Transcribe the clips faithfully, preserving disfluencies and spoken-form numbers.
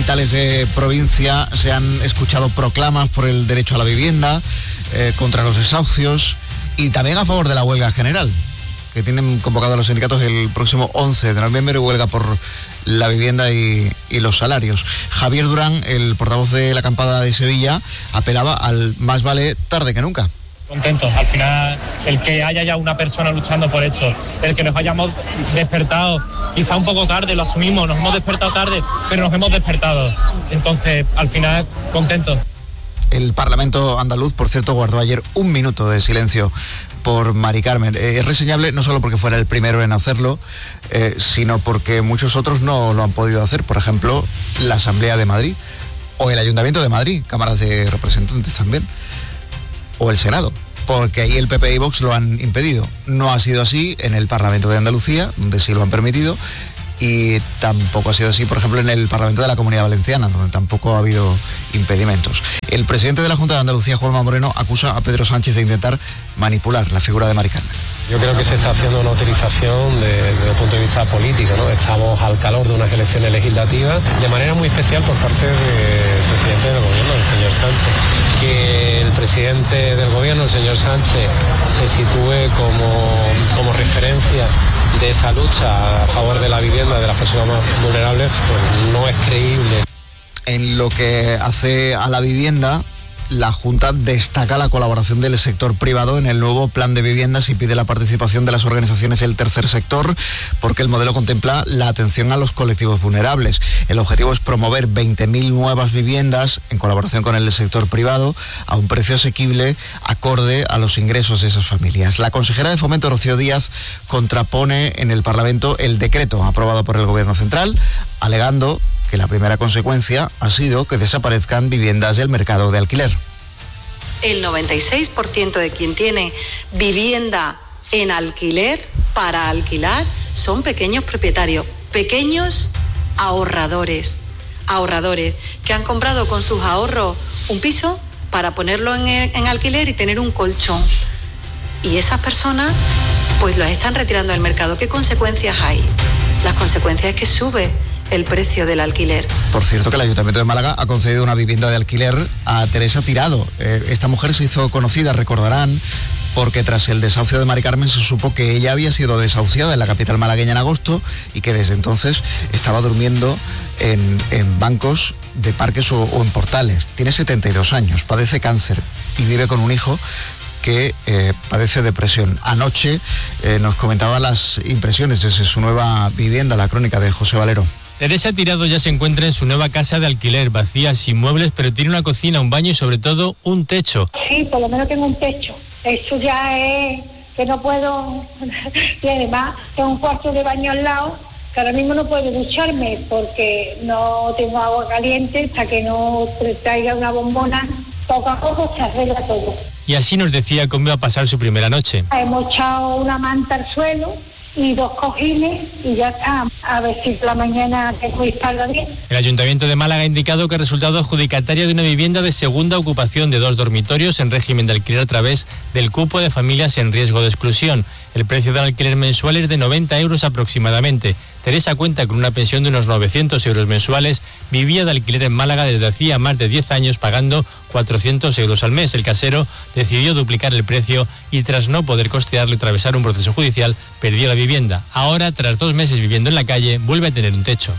capitales de provincia se han escuchado proclamas por el derecho a la vivienda, eh, contra los desahucios y también a favor de la huelga general, que tienen convocado a los sindicatos el próximo once de noviembre, huelga por la vivienda y, y los salarios. Javier Durán, el portavoz de la acampada de Sevilla, apelaba al más vale tarde que nunca. Contentos, al final el que haya ya una persona luchando por esto, el que nos hayamos despertado, quizá un poco tarde, lo asumimos, nos hemos despertado tarde, pero nos hemos despertado, entonces al final contentos. El Parlamento andaluz, por cierto, guardó ayer un minuto de silencio por Mari Carmen. Eh, es reseñable no solo porque fuera el primero en hacerlo, eh, sino porque muchos otros no lo han podido hacer, por ejemplo, la Asamblea de Madrid o el Ayuntamiento de Madrid, cámaras de representantes también, o el Senado, porque ahí el P P y Vox lo han impedido. No ha sido así en el Parlamento de Andalucía, donde sí lo han permitido, y tampoco ha sido así, por ejemplo, en el Parlamento de la Comunidad Valenciana, donde tampoco ha habido impedimentos. El presidente de la Junta de Andalucía, Juanma Moreno, acusa a Pedro Sánchez de intentar manipular la figura de Mari Carmen. Yo creo que se está haciendo una utilización de, desde el punto de vista político, ¿no? Estamos al calor de unas elecciones legislativas, de manera muy especial por parte del presidente del gobierno, el señor Sánchez. Que el presidente del gobierno, el señor Sánchez, se sitúe como, como referencia de esa lucha a favor de la vivienda de las personas más vulnerables, pues no es creíble. En lo que hace a la vivienda, la Junta destaca la colaboración del sector privado en el nuevo plan de viviendas y pide la participación de las organizaciones del tercer sector, porque el modelo contempla la atención a los colectivos vulnerables. El objetivo es promover veinte mil nuevas viviendas en colaboración con el sector privado a un precio asequible acorde a los ingresos de esas familias. La consejera de Fomento, Rocío Díaz, contrapone en el Parlamento el decreto aprobado por el Gobierno central, alegando que la primera consecuencia ha sido que desaparezcan viviendas del mercado de alquiler. El noventa y seis por ciento de quien tiene vivienda en alquiler para alquilar son pequeños propietarios, pequeños ahorradores, ahorradores que han comprado con sus ahorros un piso para ponerlo en, en alquiler y tener un colchón. Y esas personas pues las están retirando del mercado. ¿Qué consecuencias hay? Las consecuencias es que sube el precio del alquiler. Por cierto, que el Ayuntamiento de Málaga ha concedido una vivienda de alquiler a Teresa Tirado. Eh, esta mujer se hizo conocida, recordarán, porque tras el desahucio de Mari Carmen se supo que ella había sido desahuciada en la capital malagueña en agosto y que desde entonces estaba durmiendo en, en bancos de parques o, o en portales. Tiene setenta y dos años, padece cáncer y vive con un hijo que eh, padece depresión. Anoche eh, nos comentaba las impresiones desde su nueva vivienda, la crónica de José Valero. Teresa Tirado ya se encuentra en su nueva casa de alquiler, vacía, sin muebles, pero tiene una cocina, un baño y sobre todo un techo. Sí, por lo menos tengo un techo. Eso ya es que no puedo... Y además tengo un cuarto de baño al lado, que ahora mismo no puedo ducharme porque no tengo agua caliente, hasta que no traiga una bombona. Poco a poco se arregla todo. Y así nos decía cómo iba a pasar su primera noche. Hemos echado una manta al suelo y dos cojines y ya está. A ver si por la mañana tengo que estarla bien. El Ayuntamiento de Málaga ha indicado que ha resultado adjudicataria de una vivienda de segunda ocupación de dos dormitorios en régimen de alquiler a través del cupo de familias en riesgo de exclusión. El precio del alquiler mensual es de noventa euros aproximadamente. Teresa cuenta con una pensión de unos novecientos euros mensuales, vivía de alquiler en Málaga desde hacía más de diez años pagando cuatrocientos euros al mes. El casero decidió duplicar el precio y tras no poder costearlo y atravesar un proceso judicial, perdió la vivienda. Ahora, tras dos meses viviendo en la calle, vuelve a tener un techo.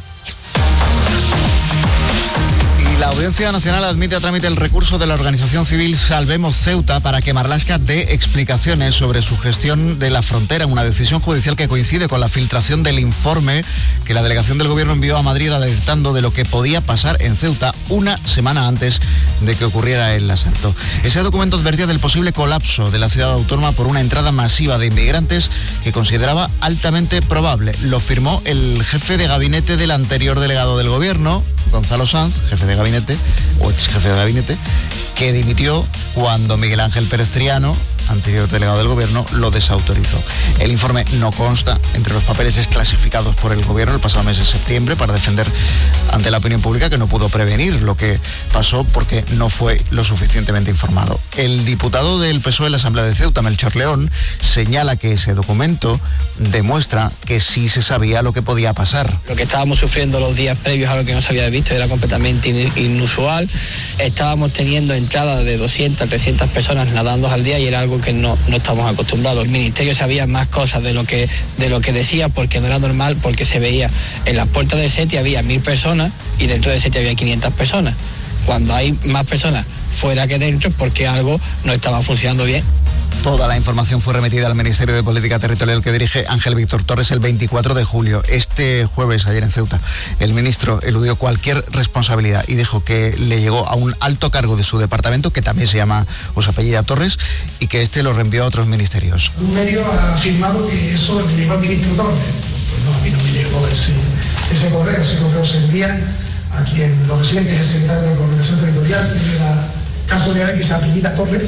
La Audiencia Nacional admite a trámite el recurso de la organización civil Salvemos Ceuta para que Marlaska dé explicaciones sobre su gestión de la frontera, una decisión judicial que coincide con la filtración del informe que la delegación del gobierno envió a Madrid alertando de lo que podía pasar en Ceuta una semana antes de que ocurriera el asalto. Ese documento advertía del posible colapso de la ciudad autónoma por una entrada masiva de inmigrantes que consideraba altamente probable. Lo firmó el jefe de gabinete del anterior delegado del gobierno, Gonzalo Sanz, jefe de gabinete, o ex jefe de gabinete, que dimitió cuando Miguel Ángel Pérez Triano anterior delegado del Gobierno, lo desautorizó. El informe no consta entre los papeles desclasificados por el Gobierno el pasado mes de septiembre para defender ante la opinión pública que no pudo prevenir lo que pasó porque no fue lo suficientemente informado. El diputado del P S O E en la Asamblea de Ceuta, Melchor León, señala que ese documento demuestra que sí se sabía lo que podía pasar. Lo que estábamos sufriendo los días previos a lo que no se había visto era completamente inusual. Estábamos teniendo entradas de doscientas, trescientas personas nadando al día y era algo que no, no estamos acostumbrados. El Ministerio sabía más cosas de lo que de lo que decía porque no era normal, porque se veía en las puertas del SETI había mil personas y dentro del SETI había quinientas personas. Cuando hay más personas fuera que dentro es porque algo no estaba funcionando bien. Toda la información fue remitida al Ministerio de Política Territorial que dirige Ángel Víctor Torres el veinticuatro de julio. Este jueves, ayer en Ceuta, el ministro eludió cualquier responsabilidad y dijo que le llegó a un alto cargo de su departamento, que también se llama o se apellida Torres, y que este lo reenvió a otros ministerios. Un medio ha afirmado que eso le llegó al ministro Torres. Pues no, a mí no me llegó ese, ese correo. Ese correo se envía a quien lo recibe, que es el secretario de Coordinación Territorial, y de la casualidad que se apellida Torres.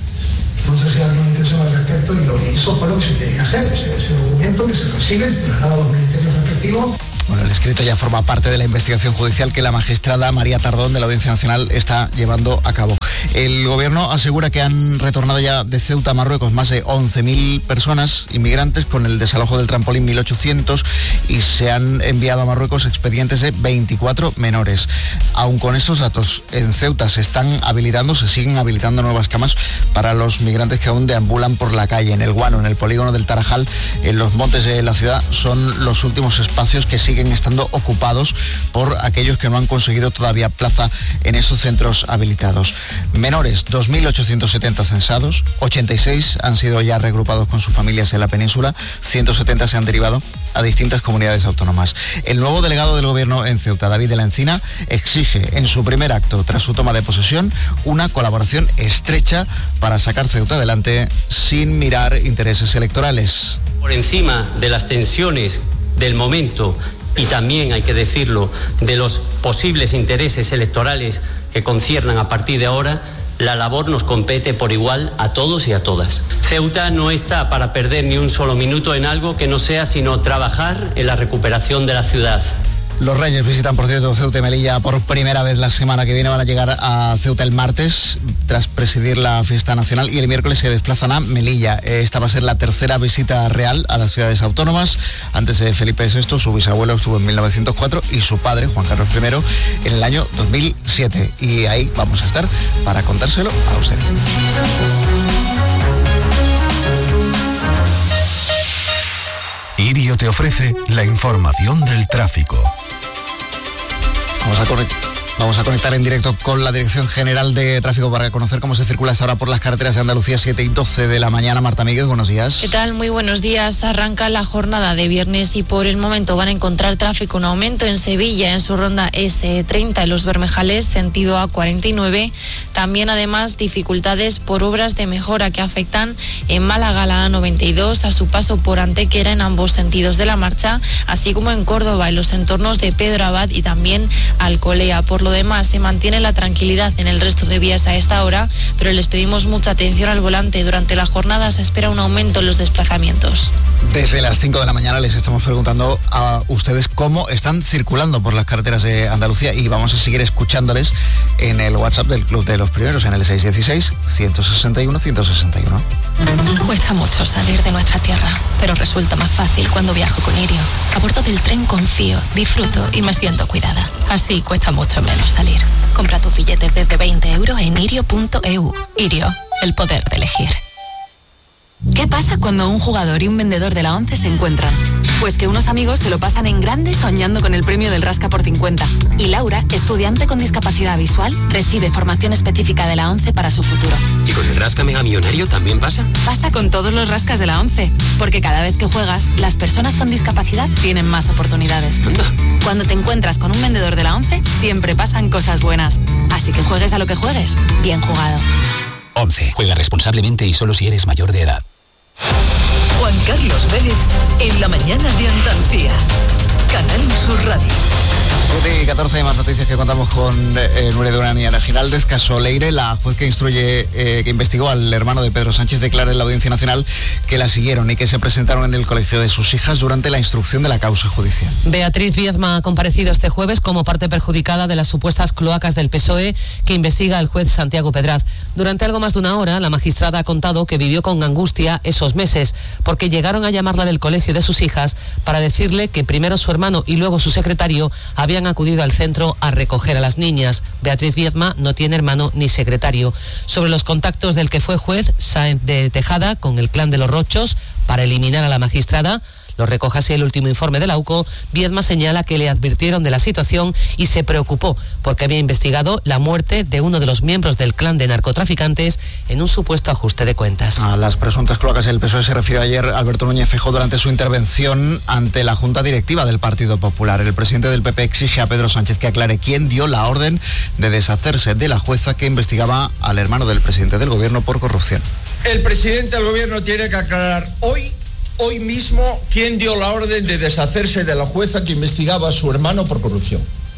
No sé si alguna intención al respecto, y lo que hizo fue lo que se tenía que hacer, ese, ese documento que se recibe, se traslada a los ministerios respectivos. Bueno, el escrito ya forma parte de la investigación judicial que la magistrada María Tardón de la Audiencia Nacional está llevando a cabo. El Gobierno asegura que han retornado ya de Ceuta a Marruecos más de once mil personas inmigrantes con el desalojo del trampolín mil ochocientos y se han enviado a Marruecos expedientes de veinticuatro menores. Aun con estos datos, en Ceuta se están habilitando, se siguen habilitando nuevas camas para los migrantes que aún deambulan por la calle. En el Guano, en el polígono del Tarajal, en los montes de la ciudad, son los últimos espacios que siguen estando ocupados por aquellos que no han conseguido todavía plaza en esos centros habilitados. Menores, dos mil ochocientos setenta censados, ochenta y seis han sido ya regrupados con sus familias en la península, ciento setenta se han derivado a distintas comunidades autónomas. El nuevo delegado del Gobierno en Ceuta, David de la Encina, exige en su primer acto tras su toma de posesión una colaboración estrecha para sacar Ceuta adelante sin mirar intereses electorales. Por encima de las tensiones del momento y también, hay que decirlo, de los posibles intereses electorales que conciernan a partir de ahora, la labor nos compete por igual a todos y a todas. Ceuta no está para perder ni un solo minuto en algo que no sea sino trabajar en la recuperación de la ciudad. Los Reyes visitan, por cierto, Ceuta y Melilla por primera vez la semana que viene. Van a llegar a Ceuta el martes tras presidir la fiesta nacional y el miércoles se desplazan a Melilla. Esta va a ser la tercera visita real a las ciudades autónomas. Antes de Felipe sexto, su bisabuelo estuvo en mil novecientos cuatro y su padre, Juan Carlos primero, en el año dos mil siete. Y ahí vamos a estar para contárselo a ustedes. Irio te ofrece la información del tráfico. Vamos a, conect- vamos a conectar en directo con la Dirección General de Tráfico para conocer cómo se circula esta hora por las carreteras de Andalucía, siete y doce de la mañana. Marta Míguez, buenos días. ¿Qué tal? Muy buenos días. Arranca la jornada de viernes y por el momento van a encontrar tráfico, un aumento en Sevilla en su ronda ese treinta en Los Bermejales, sentido A cuarenta y nueve. También además dificultades por obras de mejora que afectan en Málaga la A noventa y dos a su paso por Antequera en ambos sentidos de la marcha, así como en Córdoba en los entornos de Pedro Abad y también Alcolea. Por lo demás, se mantiene la tranquilidad en el resto de vías a esta hora, pero les pedimos mucha atención al volante. Durante la jornada se espera un aumento en los desplazamientos. Desde las cinco de la mañana les estamos preguntando a ustedes cómo están circulando por las carreteras de Andalucía y vamos a seguir escuchándoles en el WhatsApp del Club de los Primeros, en el seis uno seis, uno seis uno, uno seis uno. Cuesta mucho salir de nuestra tierra, pero resulta más fácil cuando viajo con Irio. A bordo del tren confío, disfruto y me siento cuidada. Así cuesta mucho menos salir. Compra tus billetes desde veinte euros en irio punto e u. Irio, el poder de elegir. ¿Qué pasa cuando un jugador y un vendedor de la ONCE se encuentran? Pues que unos amigos se lo pasan en grande soñando con el premio del Rasca por cincuenta. Y Laura, estudiante con discapacidad visual, recibe formación específica de la ONCE para su futuro. ¿Y con el Rasca Mega Millonario también pasa? Pasa con todos los rascas de la ONCE, porque cada vez que juegas, las personas con discapacidad tienen más oportunidades. Anda. Cuando te encuentras con un vendedor de la ONCE, siempre pasan cosas buenas. Así que juegues a lo que juegues, bien jugado. ONCE. Juega responsablemente y solo si eres mayor de edad. Juan Carlos Vélez en la mañana de Andalucía. Canal Sur Radio. siete y catorce, más noticias que contamos con eh, Nuria Durán y Ana Giraldez. Caso Leire, la juez que instruye, eh, que investigó al hermano de Pedro Sánchez, declara en la Audiencia Nacional que la siguieron y que se presentaron en el colegio de sus hijas durante la instrucción de la causa judicial. Beatriz Viedma ha comparecido este jueves como parte perjudicada de las supuestas cloacas del P S O E que investiga el juez Santiago Pedraz. Durante algo más de una hora, la magistrada ha contado que vivió con angustia esos meses, porque llegaron a llamarla del colegio de sus hijas para decirle que primero su hermano y luego su secretario habían acudido al centro a recoger a las niñas. Beatriz Viedma no tiene hermano ni secretario. Sobre los contactos del que fue juez Sáenz de Tejada con el clan de los Rochos para eliminar a la magistrada, lo recoge así el último informe de la U C O, Viedma señala que le advirtieron de la situación y se preocupó porque había investigado la muerte de uno de los miembros del clan de narcotraficantes en un supuesto ajuste de cuentas. A las presuntas cloacas del P S O E se refirió ayer Alberto Núñez Feijóo durante su intervención ante la Junta Directiva del Partido Popular. El presidente del P P exige a Pedro Sánchez que aclare quién dio la orden de deshacerse de la jueza que investigaba al hermano del presidente del Gobierno por corrupción. El presidente del Gobierno tiene que aclarar hoy Hoy mismo, ¿quién dio la orden de deshacerse de la jueza que investigaba a su hermano por corrupción?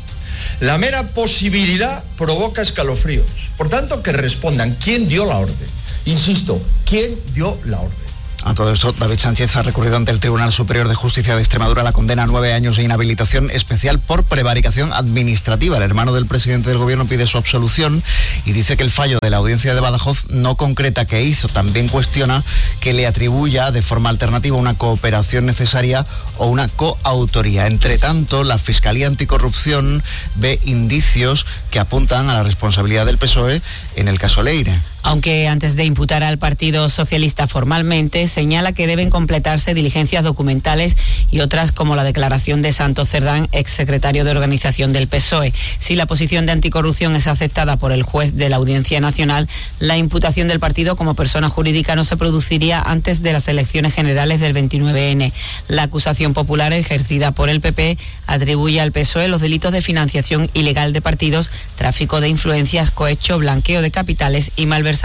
La mera posibilidad provoca escalofríos. Por tanto, que respondan quién dio la orden. Insisto, ¿quién dio la orden? A todo esto, David Sánchez ha recurrido ante el Tribunal Superior de Justicia de Extremadura la condena a nueve años de inhabilitación especial por prevaricación administrativa. El hermano del presidente del Gobierno pide su absolución y dice que el fallo de la Audiencia de Badajoz no concreta qué hizo. También cuestiona que le atribuya de forma alternativa una cooperación necesaria o una coautoría. Entre tanto, la Fiscalía Anticorrupción ve indicios que apuntan a la responsabilidad del P S O E en el caso Leire. Aunque antes de imputar al Partido Socialista formalmente, señala que deben completarse diligencias documentales y otras como la declaración de Santos Cerdán, exsecretario de organización del P S O E. Si la posición de anticorrupción es aceptada por el juez de la Audiencia Nacional, la imputación del partido como persona jurídica no se produciría antes de las elecciones generales del veintinueve ene. La acusación popular ejercida por el P P atribuye al P S O E los delitos de financiación ilegal de partidos, tráfico de influencias, cohecho, blanqueo de capitales y malversación.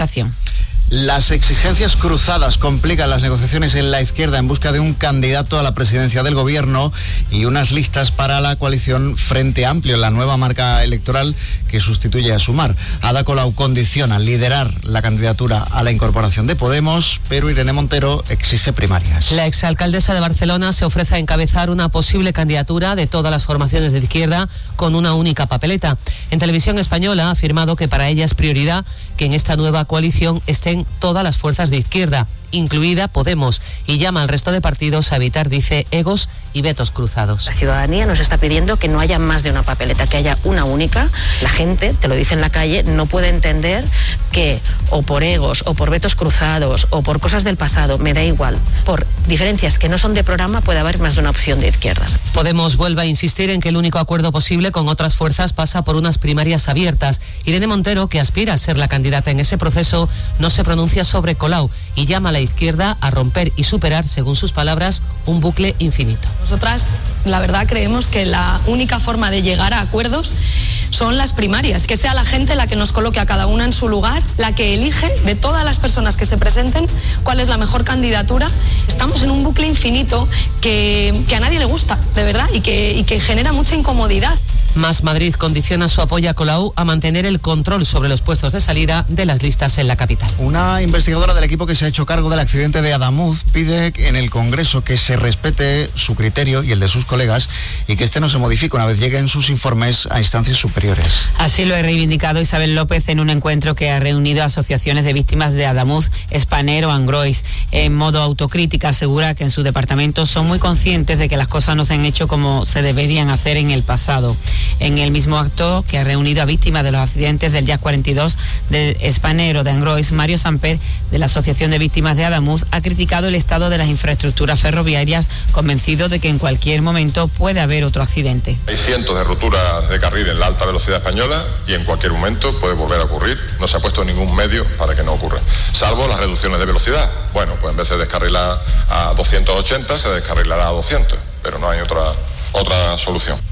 Las exigencias cruzadas complican las negociaciones en la izquierda en busca de un candidato a la presidencia del Gobierno y unas listas para la coalición Frente Amplio, la nueva marca electoral que sustituye a Sumar. Ada Colau condiciona liderar la candidatura a la incorporación de Podemos, pero Irene Montero exige primarias. La exalcaldesa de Barcelona se ofrece a encabezar una posible candidatura de todas las formaciones de izquierda con una única papeleta. En Televisión Española ha afirmado que para ella es prioridad que en esta nueva coalición estén todas las fuerzas de izquierda, incluida Podemos, y llama al resto de partidos a evitar, dice, egos y vetos cruzados. La ciudadanía nos está pidiendo que no haya más de una papeleta, que haya una única. La gente, te lo dice en la calle, no puede entender que o por egos, o por vetos cruzados, o por cosas del pasado, me da igual, por diferencias que no son de programa puede haber más de una opción de izquierdas. Podemos vuelve a insistir en que el único acuerdo posible con otras fuerzas pasa por unas primarias abiertas. Irene Montero, que aspira a ser la candidata en ese proceso, no se pronuncia sobre Colau y llama a la izquierda a romper y superar, según sus palabras, un bucle infinito. Nosotras, la verdad, creemos que la única forma de llegar a acuerdos son las primarias, que sea la gente la que nos coloque a cada una en su lugar, la que elige de todas las personas que se presenten cuál es la mejor candidatura. Estamos en un bucle infinito que, que a nadie le gusta, de verdad, y que, y que genera mucha incomodidad. Más Madrid condiciona su apoyo a Colau a mantener el control sobre los puestos de salida de las listas en la capital. Una investigadora del equipo que se ha hecho cargo del accidente de Adamuz pide en el Congreso que se respete su criterio y el de sus colegas y que este no se modifique una vez lleguen sus informes a instancias superiores. Así lo ha reivindicado Isabel López en un encuentro que ha reunido asociaciones de víctimas de Adamuz, Spanair o Angrois. En modo autocrítica asegura que en su departamento son muy conscientes de que las cosas no se han hecho como se deberían hacer en el pasado. En el mismo acto que ha reunido a víctimas de los accidentes del Jazz cuarenta y dos, de Spanair o de Angrois, Mario Samper, de la Asociación de Víctimas de Adamuz, ha criticado el estado de las infraestructuras ferroviarias, convencido de que en cualquier momento puede haber otro accidente. Hay cientos de roturas de carril en la alta velocidad española y en cualquier momento puede volver a ocurrir. No se ha puesto ningún medio para que no ocurra, salvo las reducciones de velocidad. Bueno, pues en vez de descarrilar a doscientos ochenta, se descarrilará a doscientos, pero no hay otra, otra solución.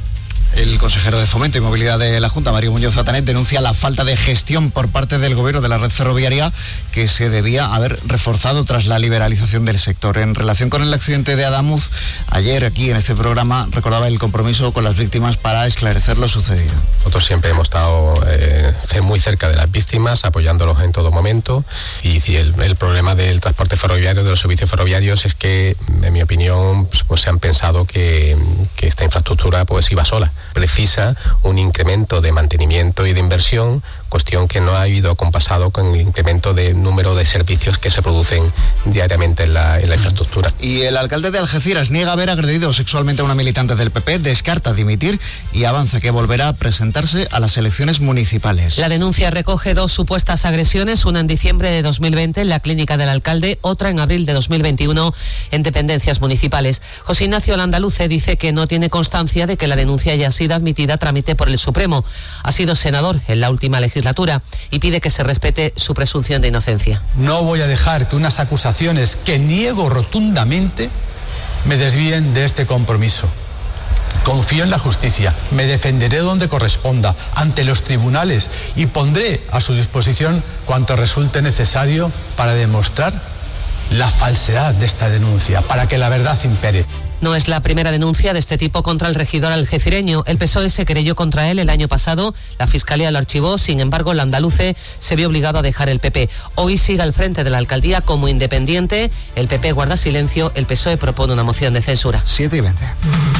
El consejero de Fomento y Movilidad de la Junta, Mario Muñoz Atanet, denuncia la falta de gestión por parte del gobierno de la red ferroviaria que se debía haber reforzado tras la liberalización del sector. En relación con el accidente de Adamuz, ayer aquí en este programa recordaba el compromiso con las víctimas para esclarecer lo sucedido. Nosotros siempre hemos estado eh, muy cerca de las víctimas, apoyándolos en todo momento, y, y el, el problema del transporte ferroviario, de los servicios ferroviarios, es que, en mi opinión, pues, pues se han pensado que, que esta infraestructura pues iba sola. Precisa un incremento de mantenimiento y de inversión, cuestión que no ha ido compasado con el incremento de número de servicios que se producen diariamente en la, en la infraestructura. Y el alcalde de Algeciras niega haber agredido sexualmente a una militante del P P, descarta dimitir y avanza que volverá a presentarse a las elecciones municipales. La denuncia recoge dos supuestas agresiones, una en diciembre de dos mil veinte en la clínica del alcalde, otra en abril de dos mil veintiuno en dependencias municipales. José Ignacio Landaluce dice que no tiene constancia de que la denuncia haya sido admitida a trámite por el Supremo. Ha sido senador en la última legislatura y pide que se respete su presunción de inocencia. No voy a dejar que unas acusaciones que niego rotundamente me desvíen de este compromiso. Confío en la justicia, me defenderé donde corresponda, ante los tribunales, y pondré a su disposición cuanto resulte necesario para demostrar la falsedad de esta denuncia, para que la verdad impere. No es la primera denuncia de este tipo contra el regidor algecireño. El P S O E se querelló contra él el año pasado, la Fiscalía lo archivó, sin embargo, el andaluce se vio obligado a dejar el P P. Hoy sigue al frente de la alcaldía como independiente, el P P guarda silencio, el P S O E propone una moción de censura. siete y veinte.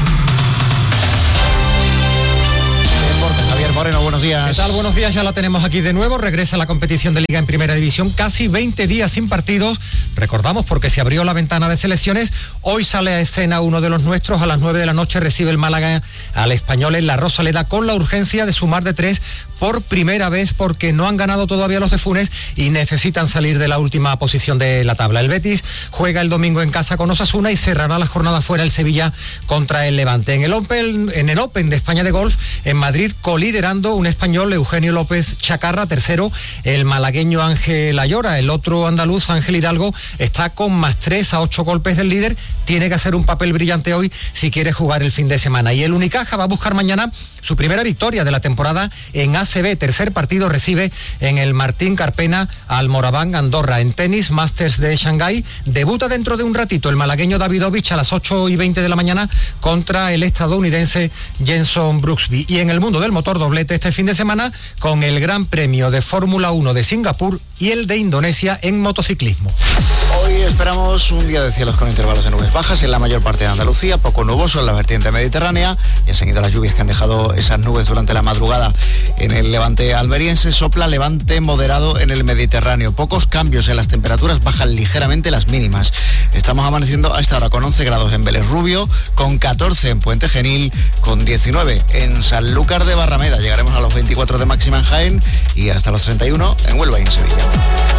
Javier Moreno, buenos días. ¿Qué tal? Buenos días, ya la tenemos aquí de nuevo. Regresa la competición de Liga en Primera División, casi veinte días sin partidos. Recordamos porque se abrió la ventana de selecciones. Hoy sale a escena uno de los nuestros. A las nueve de la noche recibe el Málaga al Español en la Rosaleda con la urgencia de sumar de tres por primera vez porque no han ganado todavía los de Funes y necesitan salir de la última posición de la tabla. El Betis juega el domingo en casa con Osasuna y cerrará la jornada fuera el Sevilla contra el Levante. En el Open, en el Open de España de golf, en Madrid, coliderando un español, Eugenio López Chacarra, tercero, el malagueño Ángel Ayora, el otro andaluz, Ángel Hidalgo, está con más tres a ocho golpes del líder, tiene que hacer un papel brillante hoy si quiere jugar el fin de semana. Y el Unicaja va a buscar mañana su primera victoria de la temporada en A C B, tercer partido recibe en el Martín Carpena al Moraván Andorra. En tenis, Masters de Shanghái, debuta dentro de un ratito el malagueño Davidovich a las ocho y veinte de la mañana contra el estadounidense Jenson Brooksby. Y en el mundo del motor, doblete este fin de semana con el Gran Premio de Fórmula uno de Singapur y el de Indonesia en motociclismo. Hoy esperamos un día de cielos con intervalos de nubes bajas en la mayor parte de Andalucía, poco nuboso en la vertiente mediterránea. Ya se han ido las lluvias que han dejado esas nubes durante la madrugada en el levante almeriense. Sopla levante moderado en el Mediterráneo. Pocos cambios en las temperaturas, bajan ligeramente las mínimas. Estamos amaneciendo a esta hora con once grados en Vélez Rubio, con catorce en Puente Genil, con diecinueve en Sanlúcar de Barrameda. Llegaremos a los veinticuatro de máxima en Jaén y hasta los treinta y uno en Huelva y en Sevilla.